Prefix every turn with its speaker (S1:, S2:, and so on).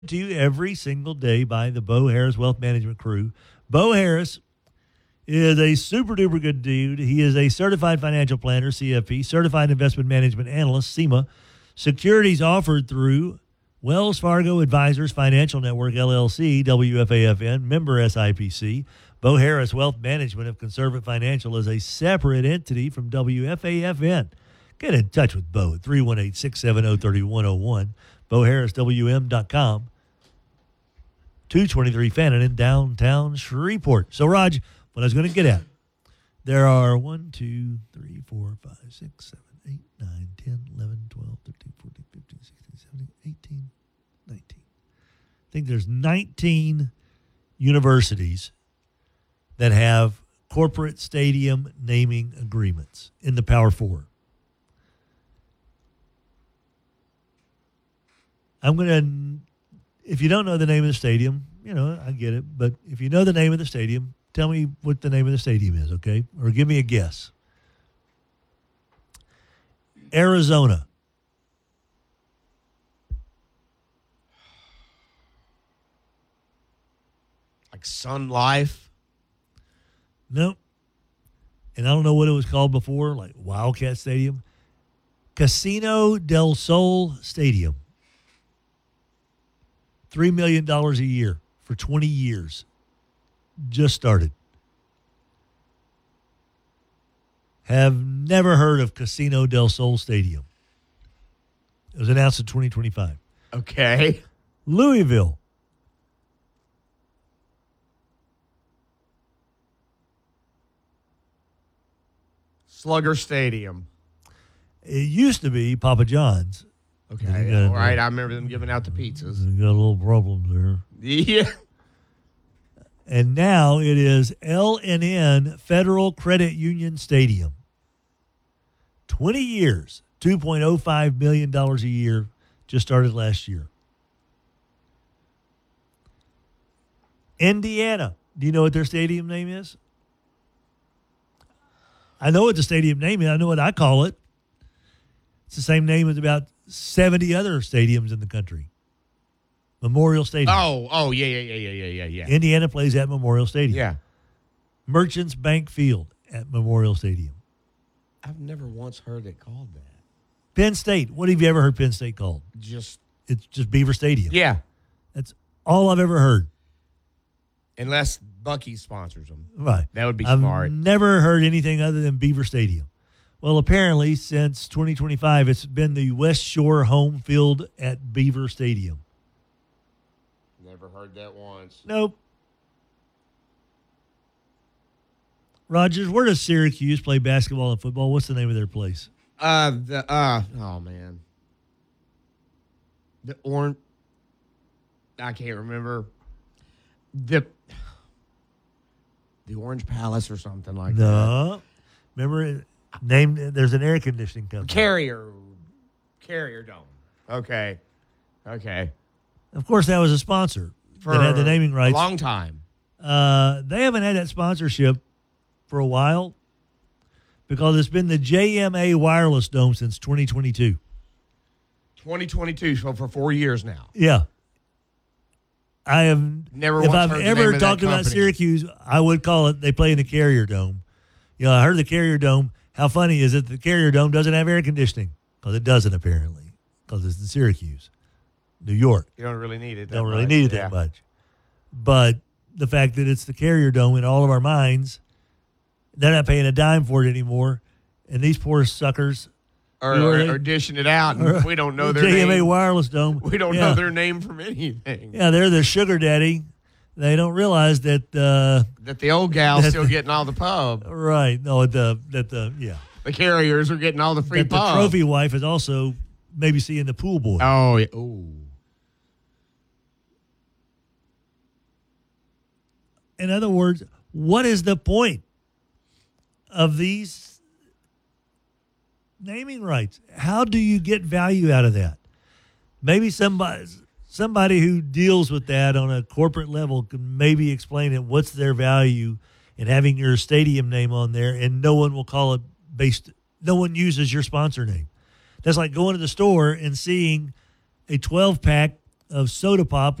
S1: to you every single day by the Bo Harris Wealth Management crew. Bo Harris is a super duper good dude. He is a certified financial planner, CFP, certified investment management analyst, CIMA. Securities offered through Wells Fargo Advisors Financial Network, LLC, WFAFN, member SIPC. Bo Harris Wealth Management of Conservative Financial is a separate entity from WFAFN. Get in touch with Bo at 318-670-3101, BoHarrisWM.com. 223 Fannin in downtown Shreveport. So, Raj, what I was going to get at, there are 1, 2, 3, 4, 5, 6, 7, 8, 9, 10, 11, 12, 13, 14, 15, 16, 17, 18, 19. I think there's 19 universities that have corporate stadium naming agreements in the Power Four. I'm going to, if you don't know the name of the stadium, I get it. But if you know the name of the stadium, tell me what the name of the stadium is, okay? Or give me a guess. Arizona.
S2: Like Sun Life?
S1: Nope. And I don't know what it was called before, like Wildcat Stadium. Casino del Sol Stadium. $3 million a year for 20 years. Just started. Have never heard of Casino del Sol Stadium. It was announced in 2025.
S2: Okay.
S1: Louisville.
S2: Slugger Stadium.
S1: It used to be Papa John's.
S2: Okay, all right. I remember them giving out the pizzas.
S1: We got a little problems there.
S2: Yeah.
S1: And now it is L&N Federal Credit Union Stadium. 20 years, $2.05 million a year, just started last year. Indiana. Do you know what their stadium name is? I know what the stadium name is. I know what I call it. It's the same name as about 70 other stadiums in the country. Memorial Stadium.
S2: Yeah.
S1: Indiana plays at Memorial Stadium.
S2: Yeah.
S1: Merchants Bank Field at Memorial Stadium.
S2: I've never once heard it called that.
S1: Penn State. What have you ever heard Penn State called?
S2: It's
S1: just Beaver Stadium.
S2: Yeah.
S1: That's all I've ever heard.
S2: Unless Bucky sponsors them.
S1: Right.
S2: That would be
S1: I've
S2: smart.
S1: Never heard anything other than Beaver Stadium. Well, apparently, since 2025, it's been the West Shore home field at Beaver Stadium.
S2: Never heard that once.
S1: Nope. Rogers, where does Syracuse play basketball and football? What's the name of their place?
S2: Oh man. The orange. I can't remember. The Orange Palace or something like that.
S1: No. Remember, there's an air conditioning company.
S2: Carrier Dome. Okay.
S1: Of course, that was a sponsor that had the naming rights.
S2: A long time.
S1: They haven't had that sponsorship for a while because it's been the JMA Wireless Dome since 2022.
S2: 2022, so for 4 years now.
S1: Yeah. I have
S2: never.
S1: If I've ever talked about Syracuse, I would call it they play in the Carrier Dome. I heard the Carrier Dome. How funny is it the Carrier Dome doesn't have air conditioning? Because it doesn't, apparently. Because it's in Syracuse, New York.
S2: You don't really need it that
S1: Don't
S2: much.
S1: really need it that much. But the fact that it's the Carrier Dome in all of our minds, they're not paying a dime for it anymore. And these poor suckers
S2: are dishing it out, and we don't know their
S1: JMA
S2: name.
S1: Wireless Dome.
S2: We don't know their name from anything.
S1: Yeah, they're the sugar daddy. They don't realize that
S2: that the old gal's still getting all the pub.
S1: Right. No, the
S2: Carriers are getting all the free
S1: that
S2: pub.
S1: The trophy wife is also maybe seeing the pool boy.
S2: Oh, yeah. Ooh.
S1: In other words, what is the point of these naming rights? How do you get value out of that? Maybe somebody who deals with that on a corporate level can maybe explain it. What's their value in having your stadium name on there, and no one will call it no one uses your sponsor name. That's like going to the store and seeing a 12-pack of soda pop